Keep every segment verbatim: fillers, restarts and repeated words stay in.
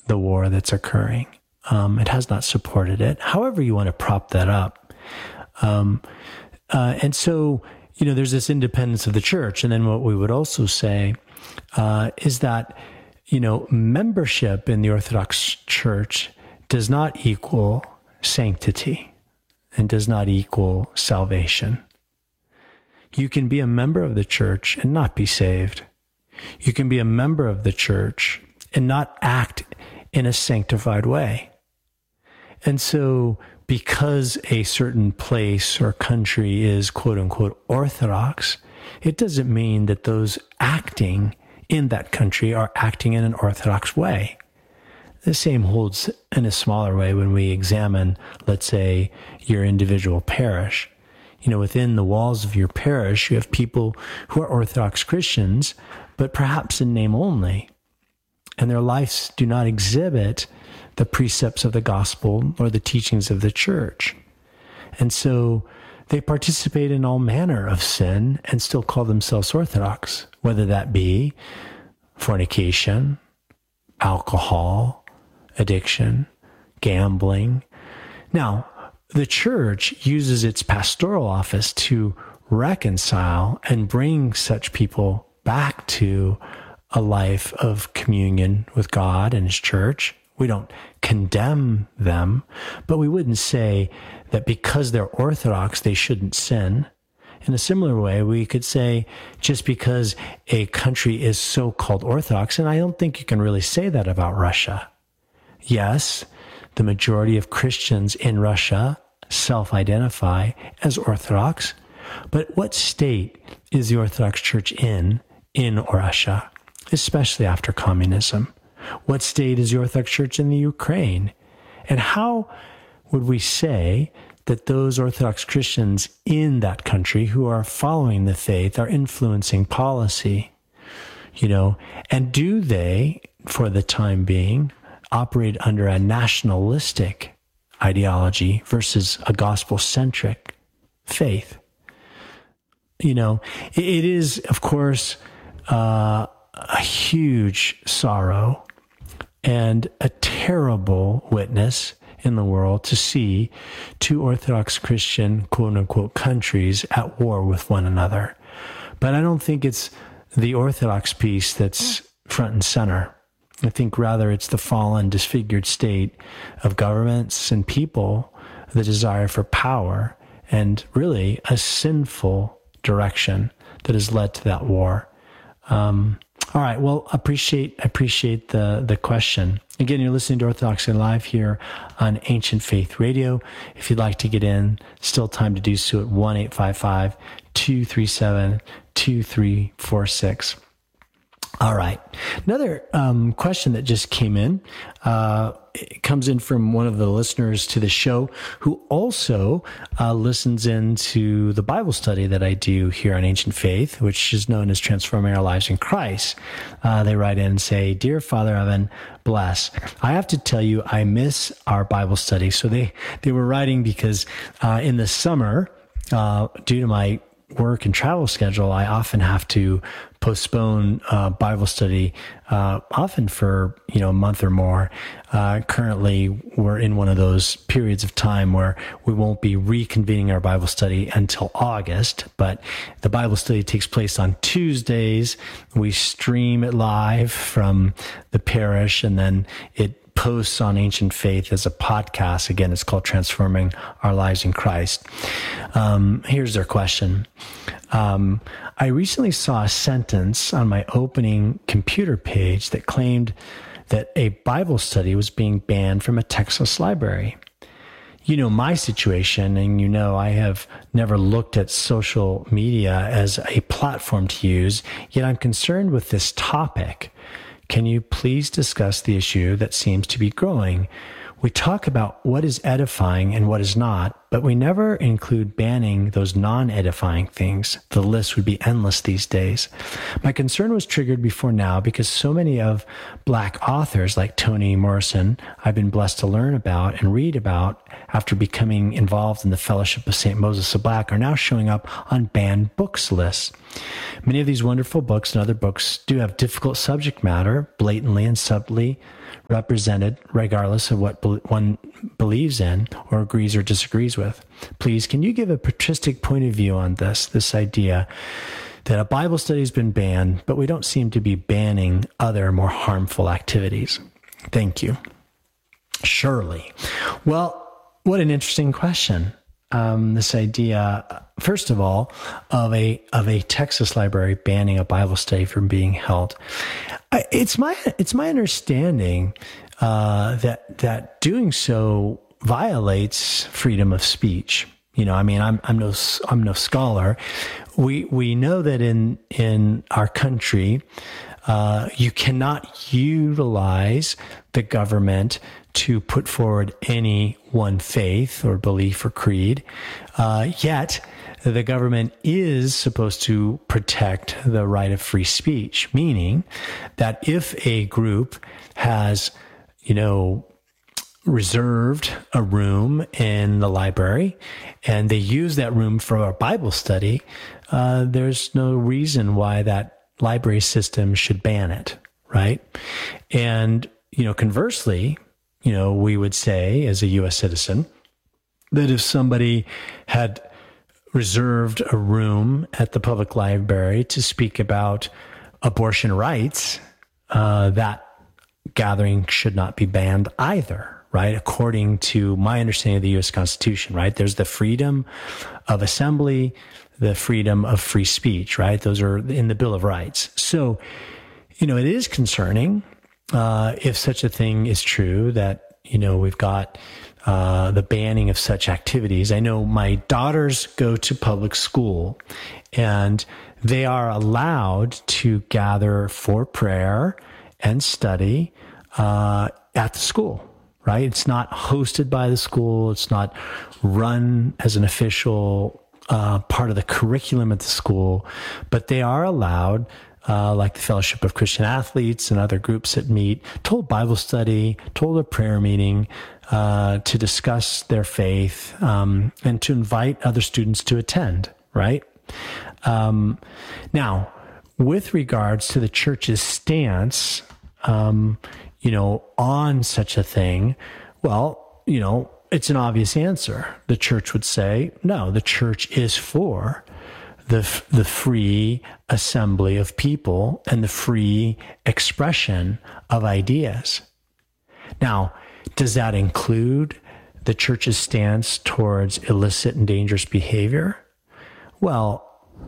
the war that's occurring. Um, it has not supported it. However you want to prop that up. Um, uh, and so, you know, there's this independence of the church. And then what we would also say uh, is that, you know, membership in the Orthodox Church does not equal sanctity and does not equal salvation. You can be a member of the church and not be saved. You can be a member of the church and not act in a sanctified way. And so because a certain place or country is quote unquote Orthodox, it doesn't mean that those acting in that country are acting in an Orthodox way. The same holds in a smaller way when we examine, let's say, your individual parish. You know, within the walls of your parish, you have people who are Orthodox Christians, but perhaps in name only. And their lives do not exhibit the precepts of the gospel or the teachings of the church. And so they participate in all manner of sin and still call themselves Orthodox, whether that be fornication, alcohol, addiction, gambling. Now, the church uses its pastoral office to reconcile and bring such people back to a life of communion with God and His church. We don't condemn them, but we wouldn't say that because they're Orthodox, they shouldn't sin. In a similar way, we could say just because a country is so-called Orthodox, and I don't think you can really say that about Russia. Yes, the majority of Christians in Russia self-identify as Orthodox, but what state is the Orthodox Church in, in Russia, especially after communism? What state is the Orthodox Church in the Ukraine? And how would we say that those Orthodox Christians in that country who are following the faith are influencing policy? You know, and do they, for the time being, operate under a nationalistic ideology versus a gospel-centric faith? You know, it, it is, of course, uh, a huge sorrow and a terrible witness in the world to see two Orthodox Christian, quote-unquote, countries at war with one another. But I don't think it's the Orthodox piece that's front and center. I think rather it's the fallen, disfigured state of governments and people, the desire for power, and really a sinful direction that has led to that war. Um, all right. Well, appreciate appreciate the the question. Again, you're listening to Orthodoxy Live here on Ancient Faith Radio. If you'd like to get in, still time to do so at one eight five five, two three seven, two three four six. All right. Another um, question that just came in uh, it comes in from one of the listeners to the show who also uh, listens into the Bible study that I do here on Ancient Faith, which is known as Transforming Our Lives in Christ. Uh, they write in and say, "Dear Father Evan, bless. I have to tell you, I miss our Bible study." So they, they were writing because uh, in the summer, uh, due to my work and travel schedule, I often have to postpone uh, Bible study, uh, often for, you know, a month or more. Uh, currently, we're in one of those periods of time where we won't be reconvening our Bible study until August, but the Bible study takes place on Tuesdays. We stream it live from the parish, and then it posts on Ancient Faith as a podcast. Again, it's called Transforming Our Lives in Christ. Um, here's their question. Um, I recently saw a sentence on my opening computer page that claimed that a Bible study was being banned from a Texas library. You know my situation, and you know I have never looked at social media as a platform to use, yet I'm concerned with this topic. Can you please discuss the issue that seems to be growing? We talk about what is edifying and what is not, but we never include banning those non-edifying things. The list would be endless these days. My concern was triggered before now because so many of Black authors like Toni Morrison I've been blessed to learn about and read about after becoming involved in the Fellowship of Saint Moses the Black are now showing up on banned books lists. Many of these wonderful books and other books do have difficult subject matter, blatantly and subtly represented, regardless of what one believes in or agrees or disagrees with. Please, can you give a patristic point of view on this, this idea that a Bible study has been banned, but we don't seem to be banning other more harmful activities? Thank you. Surely. Well, what an interesting question. Um, this idea, first of all, of a of a Texas library banning a Bible study from being held. I, it's my it's my understanding uh, that that doing so violates freedom of speech. You know, I mean, I'm I'm no I'm no scholar. We we know that in in our country, uh, you cannot utilize the government to put forward any one faith or belief or creed. Uh, yet, the government is supposed to protect the right of free speech, meaning that if a group has, you know, reserved a room in the library and they use that room for a Bible study, uh, there's no reason why that library system should ban it, right? And, you know, conversely, you know, we would say as a U S citizen that if somebody had reserved a room at the public library to speak about abortion rights, uh, that gathering should not be banned either, right? According to my understanding of the U S Constitution, right? There's the freedom of assembly, the freedom of free speech, right? Those are in the Bill of Rights. So, you know, it is concerning Uh, if such a thing is true, that, you know, we've got uh, the banning of such activities. I know my daughters go to public school and they are allowed to gather for prayer and study uh, at the school, right? It's not hosted by the school. It's not run as an official uh, part of the curriculum at the school, but they are allowed Uh, like the Fellowship of Christian Athletes and other groups that meet, to hold Bible study, to hold a prayer meeting, uh, to discuss their faith, um, and to invite other students to attend, right? Um, now, with regards to the church's stance, um, you know, on such a thing, well, you know, it's an obvious answer. The church would say, no, the church is for the the free assembly of people and the free expression of ideas. Now, does that include the church's stance towards illicit and dangerous behavior? Well,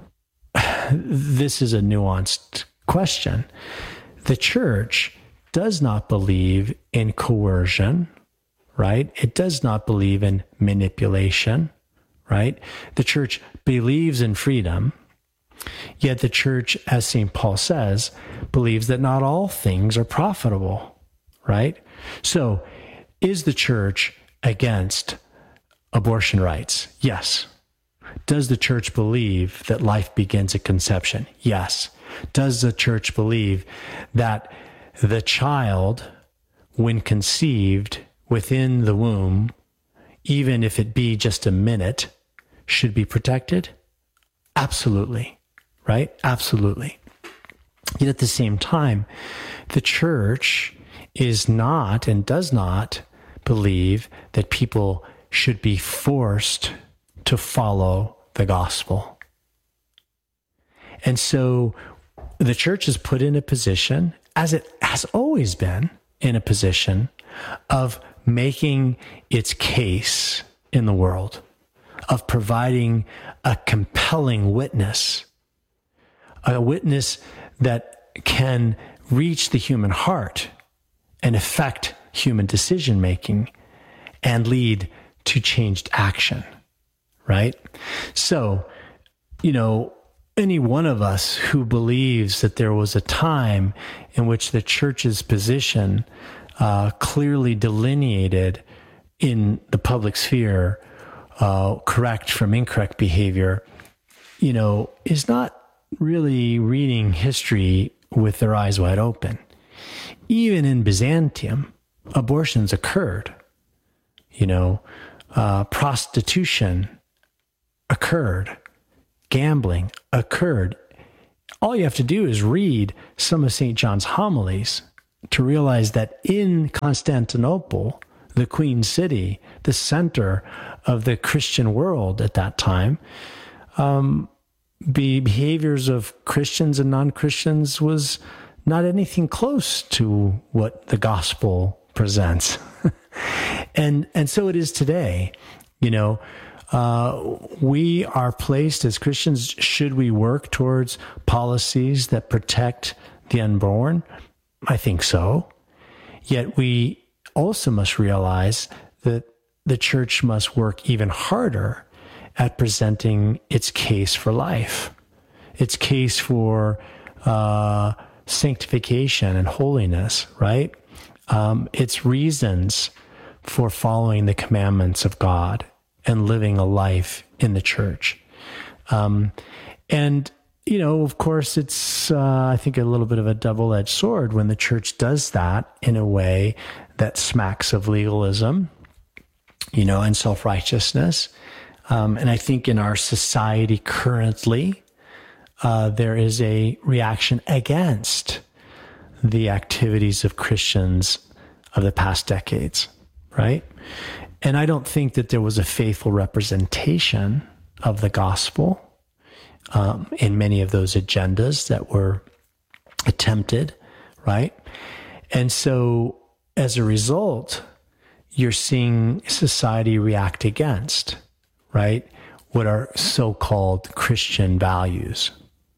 this is a nuanced question. The church does not believe in coercion, right? It does not believe in manipulation, right? The church believes in freedom, yet the church, as Saint Paul says, believes that not all things are profitable, right? So, is the church against abortion rights? Yes. Does the church believe that life begins at conception? Yes. Does the church believe that the child, when conceived within the womb, even if it be just a minute, should be protected? Absolutely, right? Absolutely. Yet at the same time, the church is not and does not believe that people should be forced to follow the gospel. And so the church is put in a position, as it has always been, in a position of making its case in the world, of providing a compelling witness, a witness that can reach the human heart and affect human decision-making and lead to changed action, right? So, you know, any one of us who believes that there was a time in which the church's position uh, clearly delineated in the public sphere uh, correct from incorrect behavior, you know, is not really reading history with their eyes wide open. Even in Byzantium, abortions occurred. You know, uh, prostitution occurred. Gambling occurred. All you have to do is read some of Saint John's homilies to realize that in Constantinople, the Queen City, the center of the Christian world at that time, um, the behaviors of Christians and non-Christians was not anything close to what the gospel presents. and and so it is today. You know, uh, we are placed as Christians, should we work towards policies that protect the unborn? I think so. Yet we also must realize that the church must work even harder at presenting its case for life, its case for uh, sanctification and holiness, right? Um, its reasons for following the commandments of God and living a life in the church. Um, and, you know, of course, it's, uh, I think, a little bit of a double-edged sword when the church does that in a way that smacks of legalism, you know, and self-righteousness. Um, and I think in our society currently, uh, there is a reaction against the activities of Christians of the past decades, right? And I don't think that there was a faithful representation of the gospel um, in many of those agendas that were attempted, right? And so as a result, you're seeing society react against, right, what are so-called Christian values.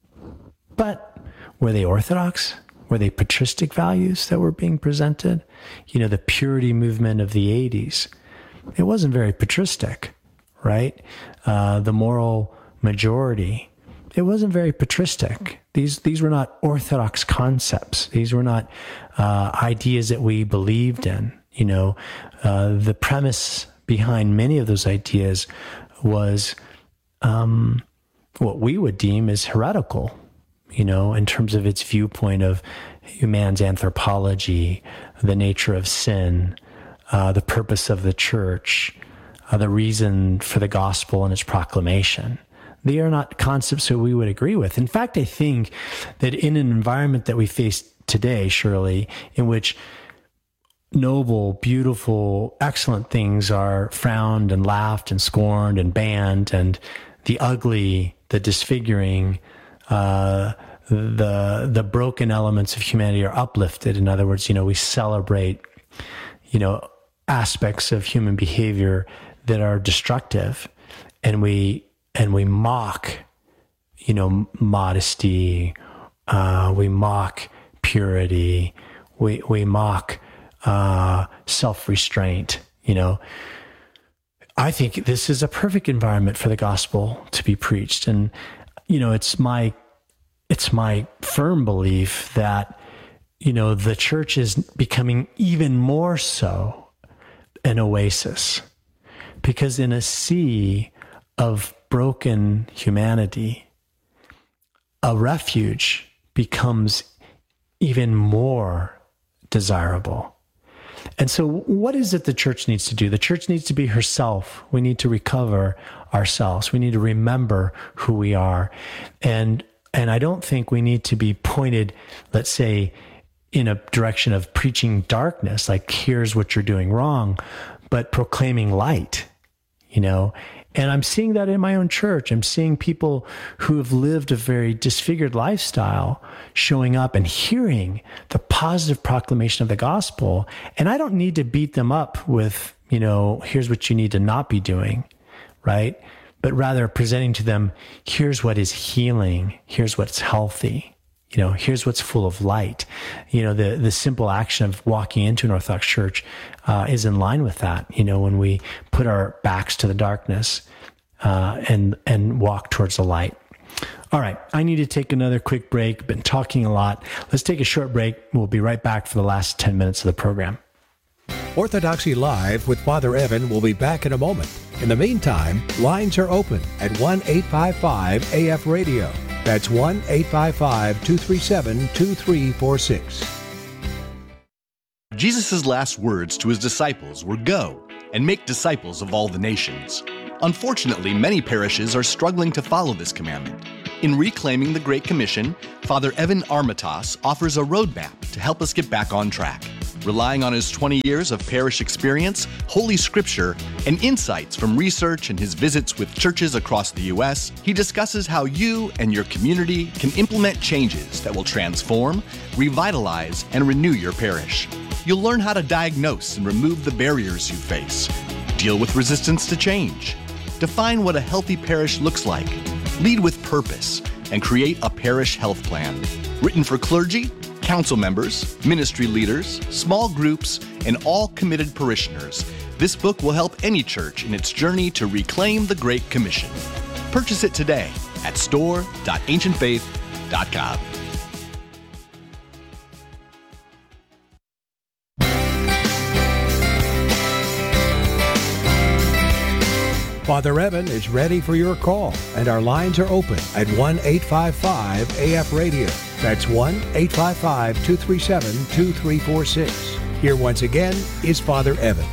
But were they orthodox? Were they patristic values that were being presented? You know, the purity movement of the eighties, it wasn't very patristic, right? Uh, the moral majority, it wasn't very patristic. These these were not orthodox concepts. These were not uh, ideas that we believed in. You know, uh, the premise behind many of those ideas was um, what we would deem as heretical, you know, in terms of its viewpoint of man's anthropology, the nature of sin, uh, the purpose of the church, uh, the reason for the gospel and its proclamation. They are not concepts that we would agree with. In fact, I think that in an environment that we face today, Shirley, in which noble, beautiful, excellent things are frowned and laughed and scorned and banned, and the ugly, the disfiguring, uh, the the broken elements of humanity are uplifted. In other words, you know, we celebrate, you know, aspects of human behavior that are destructive, and we and we mock, you know, modesty. Uh, we mock purity. We we mock uh, self-restraint. You know, I think this is a perfect environment for the gospel to be preached, and you know, it's my it's my firm belief that, you know, the church is becoming even more so an oasis, because in a sea of broken humanity, a refuge becomes even more desirable. And so what is it the church needs to do? The church needs to be herself. We need to recover ourselves. We need to remember who we are. And and I don't think we need to be pointed, let's say, in a direction of preaching darkness, like here's what you're doing wrong, but proclaiming light, you know. And I'm seeing that in my own church. I'm seeing people who have lived a very disfigured lifestyle showing up and hearing the positive proclamation of the gospel. And I don't need to beat them up with, you know, here's what you need to not be doing, right? But rather presenting to them, here's what is healing. Here's what's healthy. You know, here's what's full of light. You know, the, the simple action of walking into an Orthodox church uh, is in line with that. You know, when we put our backs to the darkness uh, and and walk towards the light. All right, I need to take another quick break. Been talking a lot. Let's take a short break. We'll be right back for the last ten minutes of the program. Orthodoxy Live with Father Evan will be back in a moment. In the meantime, lines are open at one eight five five A F radio. That's one eight five five, two three seven, two three four six. Jesus' last words to his disciples were, "Go and make disciples of all the nations." Unfortunately, many parishes are struggling to follow this commandment. In Reclaiming the Great Commission, Father Evan Armatas offers a roadmap to help us get back on track. Relying on his twenty years of parish experience, Holy Scripture, and insights from research and his visits with churches across the U S, he discusses how you and your community can implement changes that will transform, revitalize, and renew your parish. You'll learn how to diagnose and remove the barriers you face, deal with resistance to change, define what a healthy parish looks like, lead with purpose, and create a parish health plan. Written for clergy, council members, ministry leaders, small groups, and all committed parishioners, this book will help any church in its journey to reclaim the Great Commission. Purchase it today at store dot ancient faith dot com. Father Evan is ready for your call, and our lines are open at one eight five five A F radio. That's one eight five five, two three seven, two three four six. Here once again is Father Evan.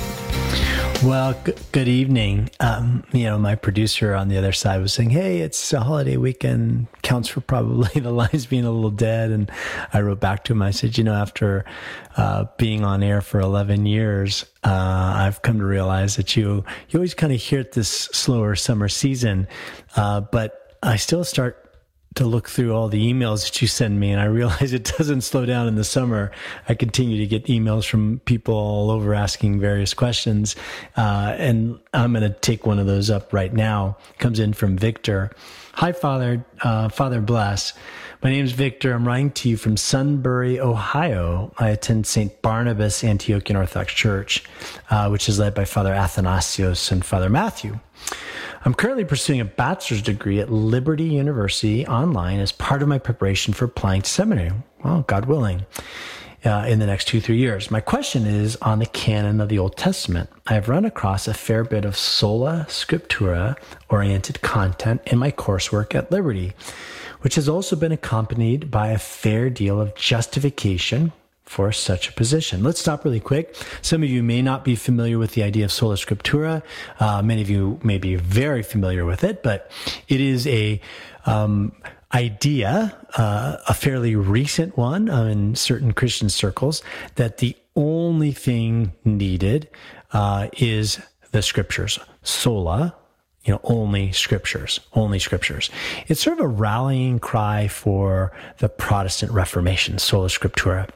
Well, g- good evening. Um, you know, my producer on the other side was saying, hey, it's a holiday weekend, counts for probably the lines being a little dead. And I wrote back to him, I said, you know, after uh, being on air for eleven years, uh, I've come to realize that you, you always kind of hear it this slower summer season, uh, but I still start to look through all the emails that you send me, and I realize it doesn't slow down in the summer. I continue to get emails from people all over asking various questions, uh, and I'm going to take one of those up right now. It comes in from Victor. Hi, Father, uh, Father Bless. My name is Victor. I'm writing to you from Sunbury, Ohio. I attend Saint Barnabas Antiochian Orthodox Church, uh, which is led by Father Athanasios and Father Matthew. I'm currently pursuing a bachelor's degree at Liberty University online as part of my preparation for applying to seminary, well, God willing, uh, in the next two, three years. My question is on the canon of the Old Testament. I have run across a fair bit of sola scriptura-oriented content in my coursework at Liberty, which has also been accompanied by a fair deal of justification for such a position. Let's stop really quick. Some of you may not be familiar with the idea of sola scriptura. Uh, many of you may be very familiar with it, but it is a um, idea, uh, a fairly recent one uh, in certain Christian circles, that the only thing needed uh, is the scriptures. Sola, you know, only scriptures, only scriptures. It's sort of a rallying cry for the Protestant Reformation, sola scriptura.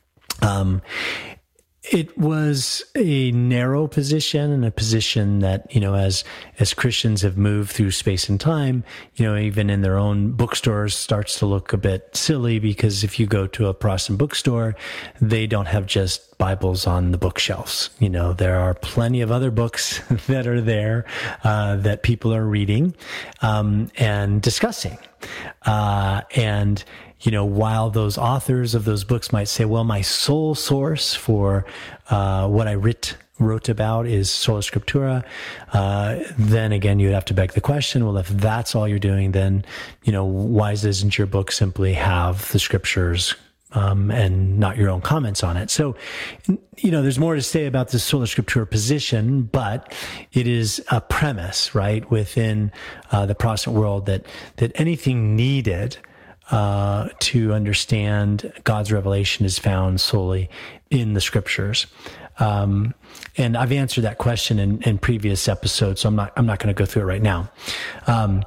Um, it was a narrow position and a position that, you know, as, as Christians have moved through space and time, you know, even in their own bookstores starts to look a bit silly, because if you go to a Protestant bookstore, they don't have just Bibles on the bookshelves. You know, there are plenty of other books that are there, uh, that people are reading, um, and discussing. Uh, and, you know, while those authors of those books might say, well, my sole source for uh, what I writ, wrote about is sola scriptura, uh, then again, you'd have to beg the question, well, if that's all you're doing, then, you know, why doesn't your book simply have the scriptures um, and not your own comments on it? So, you know, there's more to say about this sola scriptura position, but it is a premise, right, within uh, the Protestant world that that anything needed Uh, to understand God's revelation is found solely in the scriptures. Um, and I've answered that question in, in previous episodes, so I'm not, I'm not going to go through it right now. Um,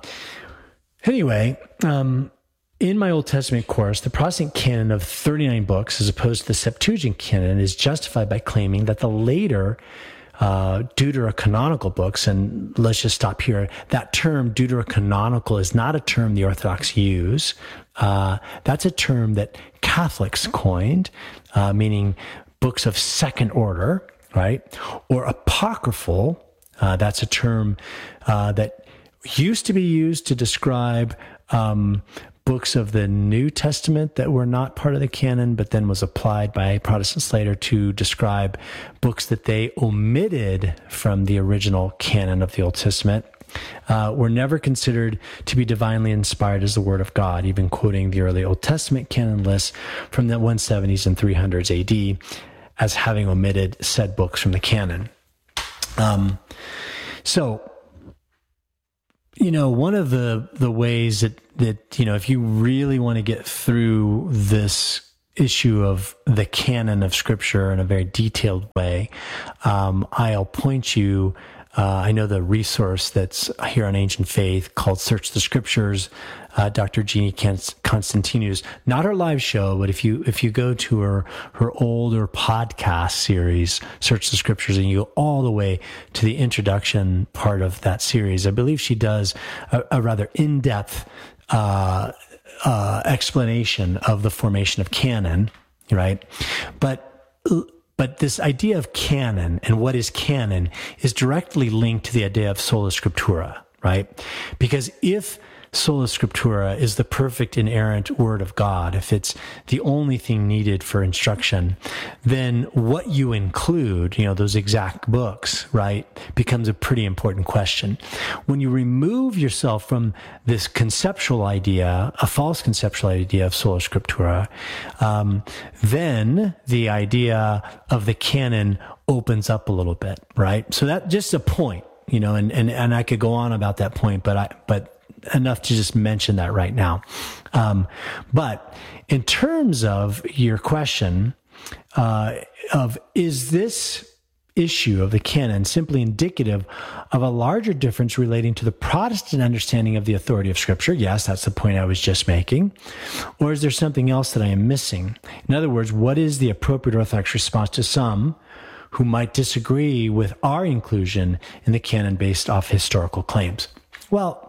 anyway, um, in my Old Testament course, the Protestant canon of thirty-nine books, as opposed to the Septuagint canon, is justified by claiming that the later Uh, deuterocanonical books, and let's just stop here. That term deuterocanonical is not a term the Orthodox use. Uh, that's a term that Catholics coined, uh, meaning books of second order, right? Or apocryphal. Uh, that's a term uh, that used to be used to describe um, books of the New Testament that were not part of the canon, but then was applied by Protestants later to describe books that they omitted from the original canon of the Old Testament, uh, were never considered to be divinely inspired as the Word of God, even quoting the early Old Testament canon lists from the one seventies and three hundreds A D as having omitted said books from the canon. Um, so, you know, one of the, the ways that, that, you know, if you really want to get through this issue of the canon of Scripture in a very detailed way, um, I'll point you, uh, I know the resource that's here on Ancient Faith called Search the Scriptures, uh, Doctor Jeannie Constantinou, not her live show, but if you, if you go to her, her older podcast series, Search the Scriptures, and you go all the way to the introduction part of that series, I believe she does a, a rather in-depth, uh, uh, explanation of the formation of canon, right? But, But this idea of canon and what is canon is directly linked to the idea of sola scriptura, right? Because if sola scriptura is the perfect inerrant word of God, if it's the only thing needed for instruction, then what you include, you know, those exact books, right, becomes a pretty important question. When you remove yourself from this conceptual idea, a false conceptual idea of sola scriptura, um, then the idea of the canon opens up a little bit, right? So that just a point, you know, and, and, and I could go on about that point, but I, but enough to just mention that right now. Um, but in terms of your question uh, of, is this issue of the canon simply indicative of a larger difference relating to the Protestant understanding of the authority of Scripture? Yes, that's the point I was just making. Or is there something else that I am missing? In other words, what is the appropriate Orthodox response to some who might disagree with our inclusion in the canon based off historical claims? Well,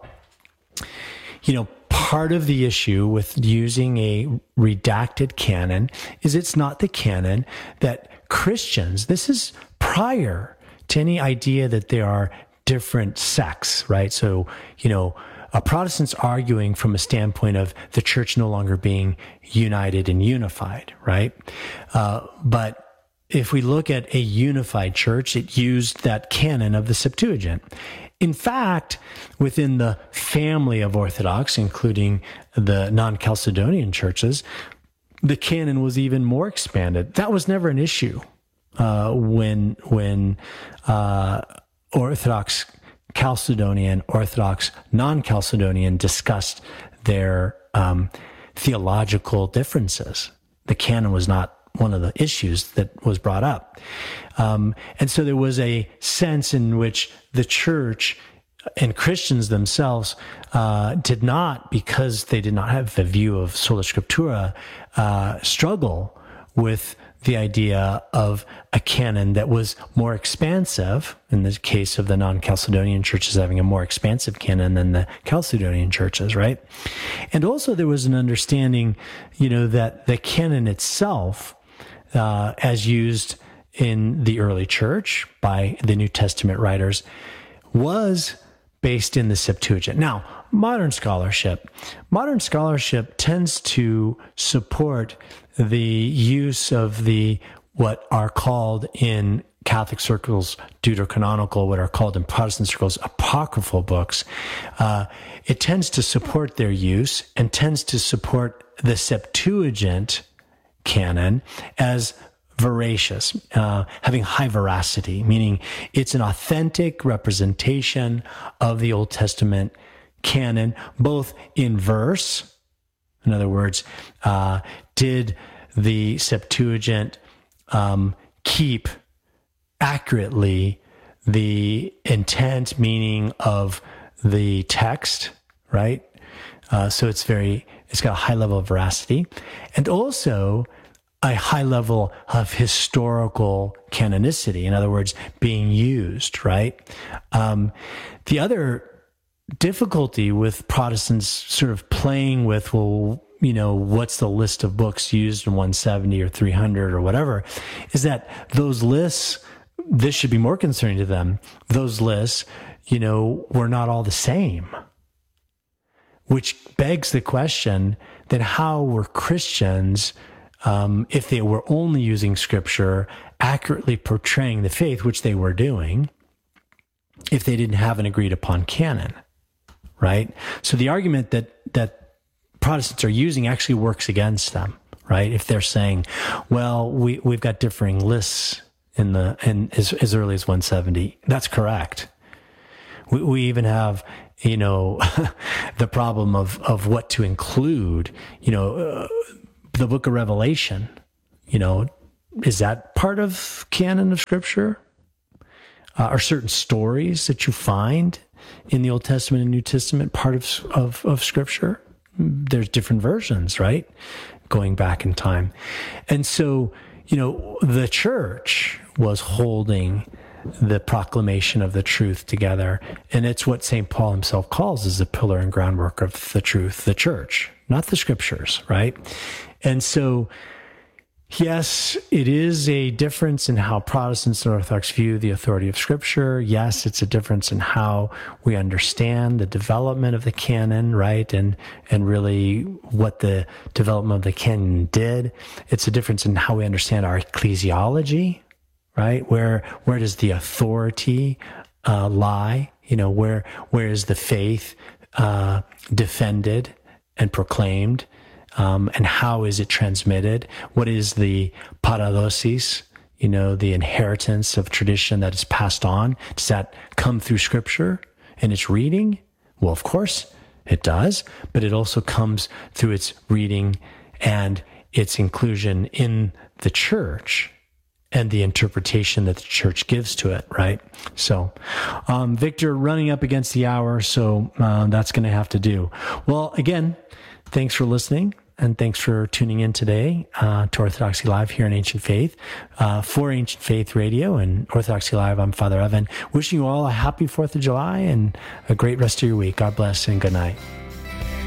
you know, part of the issue with using a redacted canon is it's not the canon that Christians, this is prior to any idea that there are different sects, right? So, you know, a Protestant's arguing from a standpoint of the church no longer being united and unified, right? Uh, but if we look at a unified church, it used that canon of the Septuagint. In fact, within the family of Orthodox, including the non-Chalcedonian churches, the canon was even more expanded. That was never an issue uh, when when uh, Orthodox Chalcedonian, Orthodox non-Chalcedonian discussed their um, theological differences. The canon was not one of the issues that was brought up. Um, and so there was a sense in which the church and Christians themselves uh, did not, because they did not have the view of sola scriptura, uh, struggle with the idea of a canon that was more expansive, in the case of the non-Chalcedonian churches having a more expansive canon than the Chalcedonian churches, right? And also there was an understanding, you know, that the canon itself, uh, as used in the early church by the New Testament writers, was based in the Septuagint. Now, modern scholarship, modern scholarship tends to support the use of the, what are called in Catholic circles deuterocanonical, what are called in Protestant circles apocryphal books. Uh, it tends to support their use and tends to support the Septuagint canon as veracious, uh, having high veracity, meaning it's an authentic representation of the Old Testament canon, both in verse. In other words, uh, did the Septuagint um, keep accurately the intent, meaning of the text, right? Uh, so it's very, it's got a high level of veracity, and also a high level of historical canonicity. In other words, being used, right? Um, the other difficulty with Protestants sort of playing with, well, you know, what's the list of books used in one seventy or three hundred or whatever, is that those lists, this should be more concerning to them. Those lists, you know, were not all the same. which begs the question, then how were Christians, um, if they were only using Scripture, accurately portraying the faith, which they were doing, if they didn't have an agreed upon canon, right? So the argument that that Protestants are using actually works against them, right? If they're saying, well, we, we've got differing lists in the in as, as early as one seventy. That's correct. We, we even have, you know, the problem of, of what to include, you know, uh, the book of Revelation, you know, is that part of canon of Scripture? Uh, are certain stories that you find in the Old Testament and New Testament part of, of, of Scripture? There's different versions, right? Going back in time. And so, you know, the church was holding the proclamation of the truth together. And it's what Saint Paul himself calls as the pillar and groundwork of the truth, the church, not the Scriptures, right? And so, yes, it is a difference in how Protestants and Orthodox view the authority of Scripture. Yes, it's a difference in how we understand the development of the canon, right? And and really what the development of the canon did. It's a difference in how we understand our ecclesiology, right? Where where does the authority uh, lie? You know, where where is the faith uh, defended and proclaimed? Um, and how is it transmitted? What is the paradosis, you know, the inheritance of tradition that is passed on? Does that come through Scripture and its reading? Well, of course it does, but it also comes through its reading and its inclusion in the church and the interpretation that the church gives to it, right? So, um, Victor, running up against the hour, so uh, that's going to have to do. Well, again, thanks for listening. And thanks for tuning in today uh, to Orthodoxy Live here in Ancient Faith. Uh, for Ancient Faith Radio and Orthodoxy Live, I'm Father Evan. Wishing you all a happy fourth of July and a great rest of your week. God bless and good night.